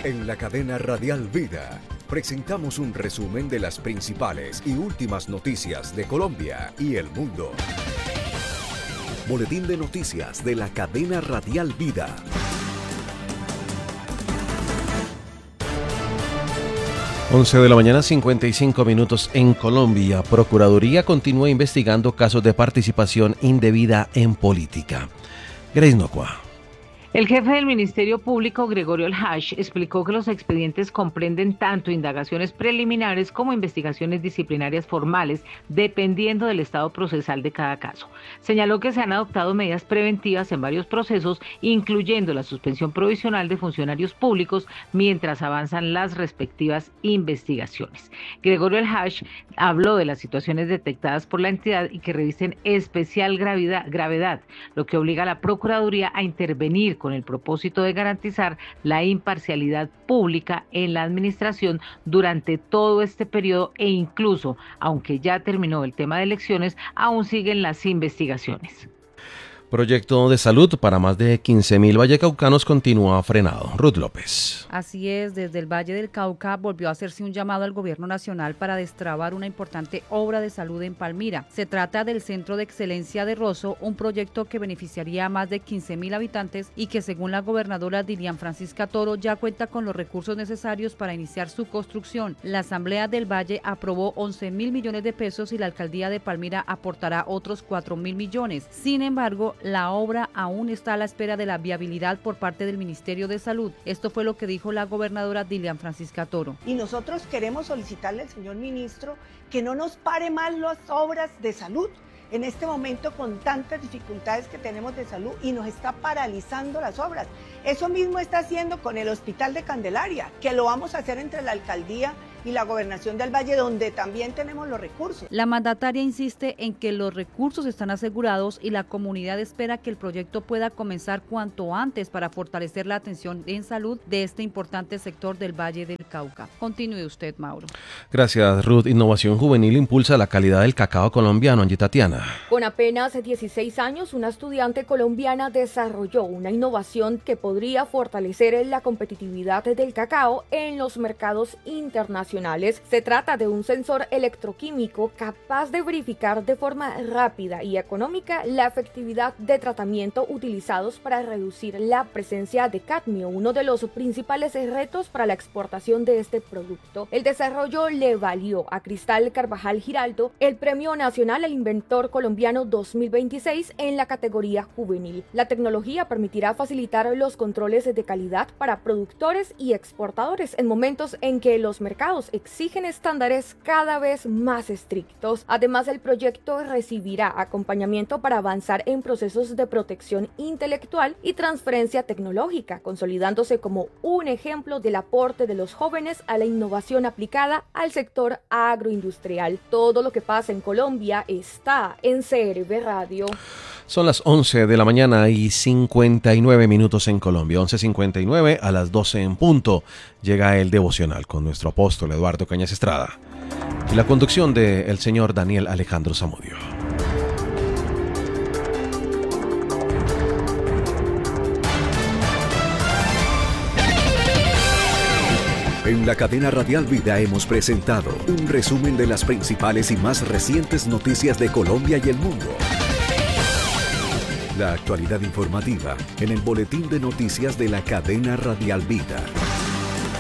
En la cadena Radial Vida presentamos un resumen de las principales y últimas noticias de Colombia y el mundo. Boletín de noticias de la cadena Radial Vida. Once de la mañana, 55 minutos en Colombia. Procuraduría continúa investigando casos de participación indebida en política. Grace Nocua. El jefe del Ministerio Público, Gregorio El Hash, explicó que los expedientes comprenden tanto indagaciones preliminares como investigaciones disciplinarias formales, dependiendo del estado procesal de cada caso. Señaló que se han adoptado medidas preventivas en varios procesos, incluyendo la suspensión provisional de funcionarios públicos, mientras avanzan las respectivas investigaciones. Gregorio El Hash habló de las situaciones detectadas por la entidad y que revisten especial gravedad, lo que obliga a la Procuraduría a intervenir con el propósito de garantizar la imparcialidad pública en la administración durante todo este periodo e incluso, aunque ya terminó el tema de elecciones, aún siguen las investigaciones. Proyecto de salud para más de 15.000 vallecaucanos continúa frenado. Ruth López. Así es, desde el Valle del Cauca volvió a hacerse un llamado al gobierno nacional para destrabar una importante obra de salud en Palmira. Se trata del Centro de Excelencia de Rosso, un proyecto que beneficiaría a más de 15.000 habitantes y que, según la gobernadora Dilian Francisca Toro, ya cuenta con los recursos necesarios para iniciar su construcción. La Asamblea del Valle aprobó 11.000 millones de pesos y la Alcaldía de Palmira aportará otros 4.000 millones. Sin embargo, la obra aún está a la espera de la viabilidad por parte del Ministerio de Salud. Esto fue lo que dijo la gobernadora Dilian Francisca Toro. Y nosotros queremos solicitarle al señor ministro que no nos pare más las obras de salud en este momento con tantas dificultades que tenemos de salud y nos está paralizando las obras. Eso mismo está haciendo con el Hospital de Candelaria, que lo vamos a hacer entre la Alcaldía y la Gobernación del Valle, donde también tenemos los recursos. La mandataria insiste en que los recursos están asegurados y la comunidad espera que el proyecto pueda comenzar cuanto antes para fortalecer la atención en salud de este importante sector del Valle del Cauca. Continúe usted, Mauro. Gracias, Ruth. Innovación juvenil impulsa la calidad del cacao colombiano. Angie Tatiana. Con apenas 16 años, una estudiante colombiana desarrolló una innovación que podría fortalecer la competitividad del cacao en los mercados internacionales. Se trata de un sensor electroquímico capaz de verificar de forma rápida y económica la efectividad de tratamiento utilizados para reducir la presencia de cadmio, uno de los principales retos para la exportación de este producto. El desarrollo le valió a Cristal Carvajal Giraldo el Premio Nacional al Inventor Colombiano 2026 en la categoría juvenil. La tecnología permitirá facilitar los controles de calidad para productores y exportadores en momentos en que los mercados exigen estándares cada vez más estrictos. Además, el proyecto recibirá acompañamiento para avanzar en procesos de protección intelectual y transferencia tecnológica, consolidándose como un ejemplo del aporte de los jóvenes a la innovación aplicada al sector agroindustrial. Todo lo que pasa en Colombia está en CRB Radio. Son las 11 de la mañana y 59 minutos en Colombia. 11:59, a las 12 en punto llega el devocional con nuestro apóstol Eduardo Cañas Estrada y la conducción del señor Daniel Alejandro Zamudio. En la cadena Radial Vida hemos presentado un resumen de las principales y más recientes noticias de Colombia y el mundo. La actualidad informativa en el Boletín de Noticias de la cadena Radial Vida.